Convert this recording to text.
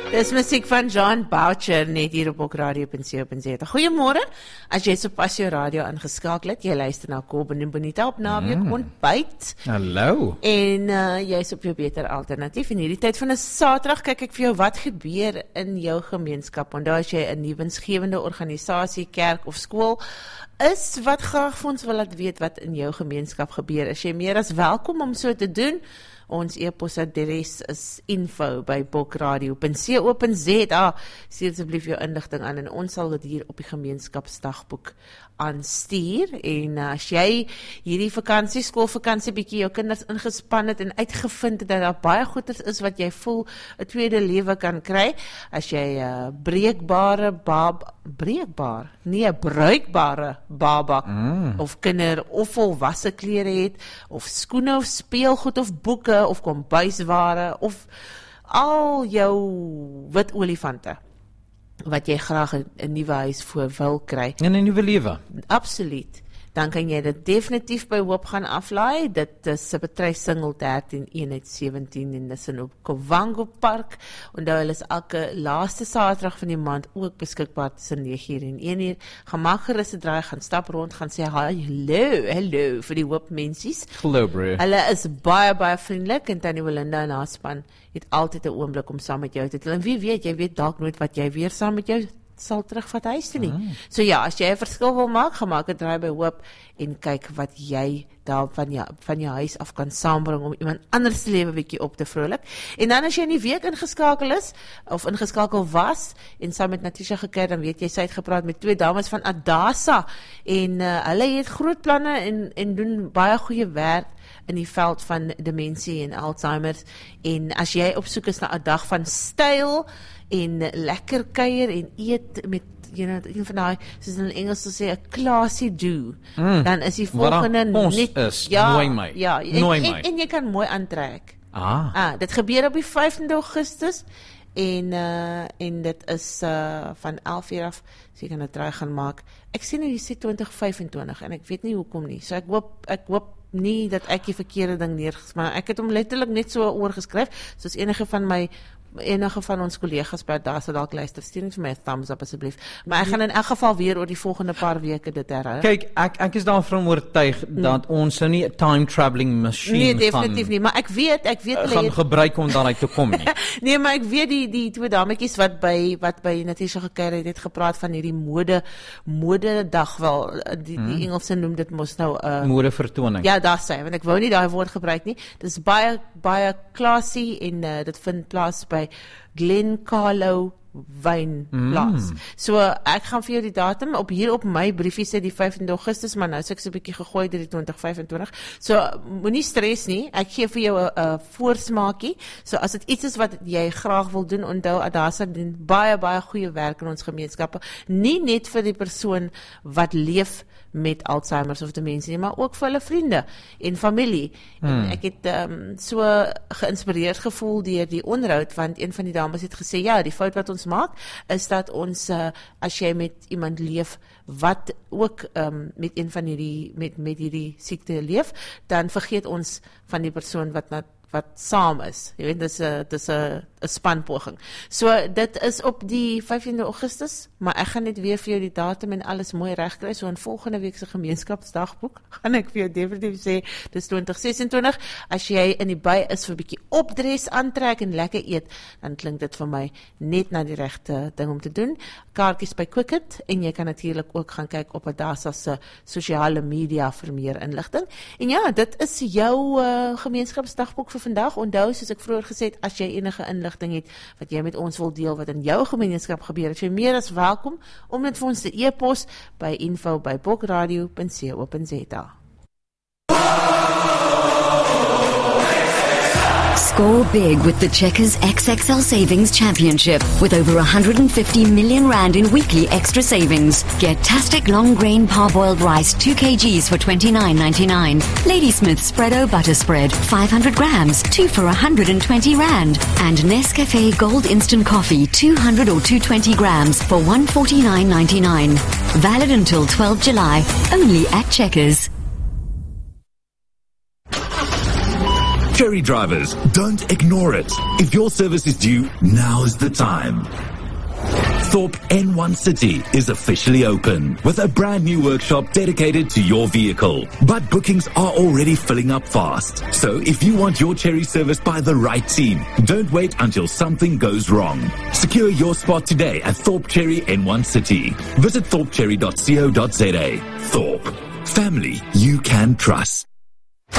Dis musiek van John Boucher, net hier op Radio.co.za. Goeiemôre, as jy sopas jou radio ingeskakel het, jy luister na Kobben en Bonita op naweek ontbyt. Hallo. En jy is op jou beter alternatief. En hierdie tyd van 'n Saterdag kyk ek vir jou wat gebeur in jou gemeenskap. Onthou as jy 'n nuwensgewende organisasie, kerk of skool is wat graag vir ons wil laat weet wat in jou gemeenskap gebeur. Is jy meer as welkom om so te doen. Ons e-posadres is info@bokradio.co.za. Stuur asseblief jou inligting aan en ons sal dit hier op die gemeenskapsdagboek aanstuur. En as jy hierdie vakansie, skoolvakansie bietjie jou kinders ingespan het en uitgevind het dat daar baie goeders is wat jy voel 'n tweede lewe kan kry, as jy bruikbare baba of kinder of volwasse klere het, of skoene of speelgoed of boeke of kombuisware of al jou wit olifante wat jy graag 'n nuwe huis voor wil kry. En 'n nuwe lewe. Absoluut. Dan kan jy dit definitief by Hoop gaan aflaai. Dit is 'n Betrys Singel 13-117 en dis in op Kavango Park. Onthou hulle is elke laaste Saterdag van die maand ook beskikbaar tussen 9:00 en 1:00. Gaan maak gerus 'n draai, gaan stap rond, gaan sê hallo vir die Hoop mensies. Hallo bro. Hulle is baie vriendelik en Tannie Belinda en haar span het altyd 'n oomblik om saam met jou te doen. En wie weet, jy weet dalk nooit wat jy weer saam met jou sal terugvat huis toe nie. So ja, as jy 'n verskil wil maak, gaan maak 'n draai by Hoop en kyk wat jy daar van jou huis af kan saambring om iemand anders se lewe bietjie op te vrolik. En dan as jy in die week ingeskakel is of ingeskakel was en saam met Natisha gekyk, dan weet jy sy het gepraat met 2 dames van Adasa en hulle het groot planne en doen baie goeie werk in die veld van demensie en Alzheimer's. En as jy op soek is na 'n dag van styl en lekker kuier en eet met een van daai, soos in Engels te sê, 'n classy do, dan is die volgende net nooi my. Ja, en jy kan mooi aantrek. Dit gebeur op die 5de Augustus en dit is van 11:00 af, so jy kan dit draai gaan maak. Ek sien hier sê 2025 en ek weet nie hoekom nie. So ek hoop nie dat ek die verkeerde ding neergeskryf, maar ek het hom letterlik net so oorgeskryf, soos enige van ons kollegas by Adasa dalk luister, stuur net vir my 'n thumbs up asseblief. Maar ek gaan in elk geval weer oor die volgende paar weke dit herhaal. Kyk, ek is daarvan oortuig dat ons so nie 'n time travelling machine nee, definitief nie, maar ek weet gaan gebruik om daaruit te kom nie. Nee, maar ek weet die 2 dametjies wat by Natasha gekyk het gepraat van hierdie modedag wel, die Engelse noem dit mos nou modevertoning. Ja, daar sê, want ek wou nie daai woord gebruik nie. Dis baie classy en dit vind plaas by Glencarlo Wynplaas. So ek gaan vir jou die datum hier op my briefie sê die 5de Augustus, maar nou so ek so 'n bietjie gegooi deur die 2025. So moenie stres nie. Ek gee vir jou 'n voorsmaakie. So as dit iets is wat jy graag wil doen, onthou Adasa doen baie goeie werk in ons gemeenskappe. Nie net vir die persoon wat leef met Alzheimer's of demensie, maar ook vir hulle vriende en familie. En ek het so geïnspireerd gevoel deur die onderhoud, want een van die dames het gesê, ja, die fout wat ons maak, is dat ons, as jy met iemand leef, wat ook met een van met hierdie siekte leef, dan vergeet ons van die persoon wat saam is. Jy weet, dis 'n spanpoging. So dit is op die 15de Augustus, maar ek gaan net weer vir jou die datum en alles mooi regkry. So in volgende week se gemeenskapsdagboek gaan ek vir jou definitief sê dis 2026. As jy in die by is vir 'n bietjie opdres aantrek en lekker eet, dan klink dit vir my net na die regte ding om te doen. Kaartjies by Quicket en jy kan natuurlik ook gaan kyk op Adasa se sosiale media vir meer inligting. En ja, dit is jou gemeenskapsdagboek vir vandag. Onthou, soos ek vroeër gesê het, as jy enige inligting het wat jy met ons wil deel wat in jou gemeenskap gebeur, is jy meer as welkom om dit vir ons te e-pos by info@bokradio.co.za. Score big with the Checkers XXL Savings Championship with over 150 million rand in weekly extra savings. Get Tastic long grain parboiled rice 2 kgs for $29.99. Ladysmith Spreado butter spread 500 grams 2 for 120 rand. And Nescafe Gold instant coffee 200 or 220 grams for $149.99. Valid until 12 July. Only at Checkers. Cherry drivers, don't ignore it. If your service is due, now's the time. Thorpe N1 City is officially open with a brand new workshop dedicated to your vehicle. But bookings are already filling up fast. So if you want your Cherry serviced by the right team, don't wait until something goes wrong. Secure your spot today at Thorpe Cherry N1 City. Visit thorpecherry.co.za. Thorpe. Family you can trust.